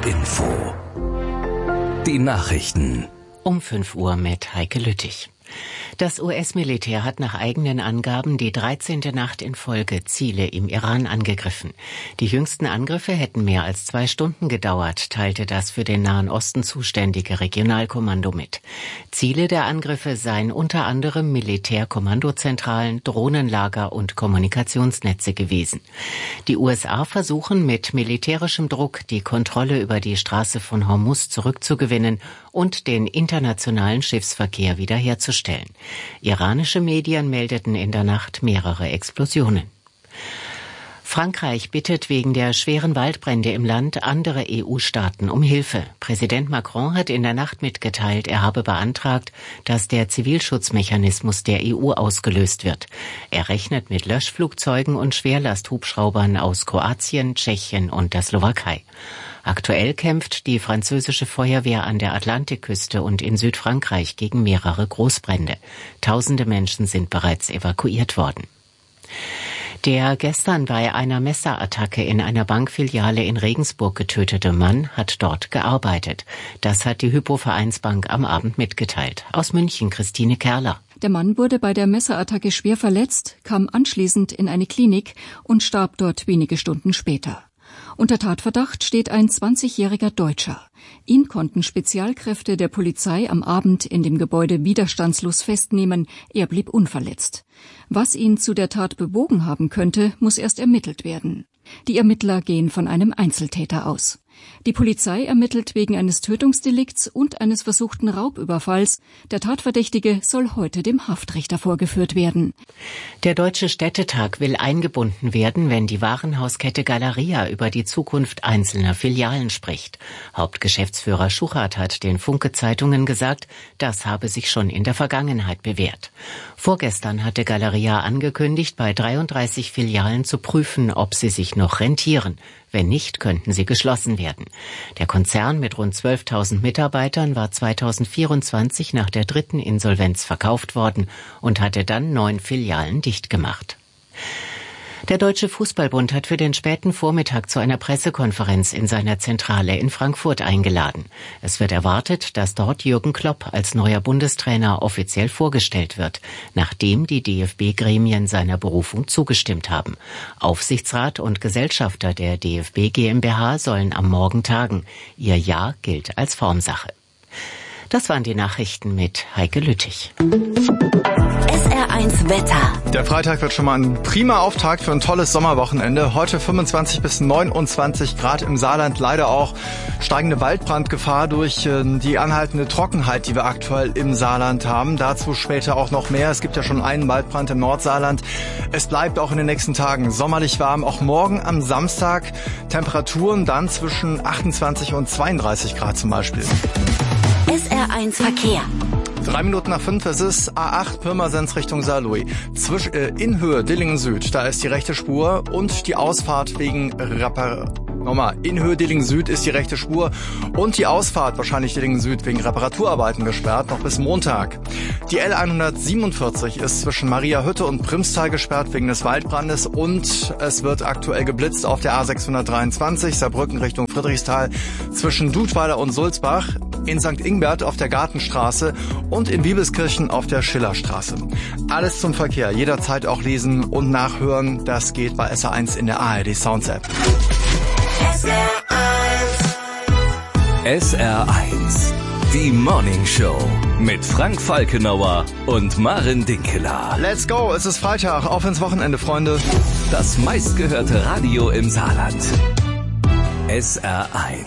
Info. Die Nachrichten. Um 5 Uhr mit Heike Lüttich. Das US-Militär hat nach eigenen Angaben die 13. Nacht in Folge Ziele im Iran angegriffen. Die jüngsten Angriffe hätten mehr als 2 Stunden gedauert, teilte das für den Nahen Osten zuständige Regionalkommando mit. Ziele der Angriffe seien unter anderem Militärkommandozentralen, Drohnenlager und Kommunikationsnetze gewesen. Die USA versuchen mit militärischem Druck die Kontrolle über die Straße von Hormuz zurückzugewinnen und den internationalen Schiffsverkehr wiederherzustellen. Iranische Medien meldeten in der Nacht mehrere Explosionen. Frankreich bittet wegen der schweren Waldbrände im Land andere EU-Staaten um Hilfe. Präsident Macron hat in der Nacht mitgeteilt, er habe beantragt, dass der Zivilschutzmechanismus der EU ausgelöst wird. Er rechnet mit Löschflugzeugen und Schwerlasthubschraubern aus Kroatien, Tschechien und der Slowakei. Aktuell kämpft die französische Feuerwehr an der Atlantikküste und in Südfrankreich gegen mehrere Großbrände. Tausende Menschen sind bereits evakuiert worden. Der gestern bei einer Messerattacke in einer Bankfiliale in Regensburg getötete Mann hat dort gearbeitet. Das hat die Hypo-Vereinsbank am Abend mitgeteilt. Aus München Christine Kerler. Der Mann wurde bei der Messerattacke schwer verletzt, kam anschließend in eine Klinik und starb dort wenige Stunden später. Unter Tatverdacht steht ein 20-jähriger Deutscher. Ihn konnten Spezialkräfte der Polizei am Abend in dem Gebäude widerstandslos festnehmen. Er blieb unverletzt. Was ihn zu der Tat bewogen haben könnte, muss erst ermittelt werden. Die Ermittler gehen von einem Einzeltäter aus. Die Polizei ermittelt wegen eines Tötungsdelikts und eines versuchten Raubüberfalls. Der Tatverdächtige soll heute dem Haftrichter vorgeführt werden. Der Deutsche Städtetag will eingebunden werden, wenn die Warenhauskette Galeria über die Zukunft einzelner Filialen spricht. Hauptgeschäftsführer Schuchart hat den Funke-Zeitungen gesagt, das habe sich schon in der Vergangenheit bewährt. Vorgestern hatte Galeria angekündigt, bei 33 Filialen zu prüfen, ob sie sich noch rentieren. Wenn nicht, könnten sie geschlossen werden. Der Konzern mit rund 12.000 Mitarbeitern war 2024 nach der 3. Insolvenz verkauft worden und hatte dann 9 Filialen dicht gemacht. Der Deutsche Fußballbund hat für den späten Vormittag zu einer Pressekonferenz in seiner Zentrale in Frankfurt eingeladen. Es wird erwartet, dass dort Jürgen Klopp als neuer Bundestrainer offiziell vorgestellt wird, nachdem die DFB-Gremien seiner Berufung zugestimmt haben. Aufsichtsrat und Gesellschafter der DFB GmbH sollen am Morgen tagen. Ihr Ja gilt als Formsache. Das waren die Nachrichten mit Heike Lüttich. SR1 Wetter. Der Freitag wird schon mal ein prima Auftakt für ein tolles Sommerwochenende. Heute 25 bis 29 Grad im Saarland. Leider auch steigende Waldbrandgefahr durch die anhaltende Trockenheit, die wir aktuell im Saarland haben. Dazu später auch noch mehr. Es gibt ja schon einen Waldbrand im Nordsaarland. Es bleibt auch in den nächsten Tagen sommerlich warm. Auch morgen am Samstag Temperaturen dann zwischen 28 und 32 Grad zum Beispiel. SR1 Verkehr. 3 Minuten nach 5, es ist A8 Pirmasens Richtung Saarlouis. In Höhe Dillingen Süd, da ist die rechte Spur und die Ausfahrt wegen in Höhe Dillingen Süd ist die rechte Spur und die Ausfahrt wahrscheinlich Dillingen Süd wegen Reparaturarbeiten gesperrt, noch bis Montag. Die L147 ist zwischen Mariahütte und Primstal gesperrt wegen des Waldbrandes und es wird aktuell geblitzt auf der A623 Saarbrücken Richtung Friedrichsthal zwischen Dudweiler und Sulzbach, in St. Ingbert auf der Gartenstraße und in Wiebelskirchen auf der Schillerstraße. Alles zum Verkehr, jederzeit auch lesen und nachhören. Das geht bei SR1 in der ARD Sounds App. SR1, die Morning Show mit Frank Falkenauer und Maren Dinkeler. Let's go, es ist Freitag, auf ins Wochenende, Freunde. Das meistgehörte Radio im Saarland. SR1.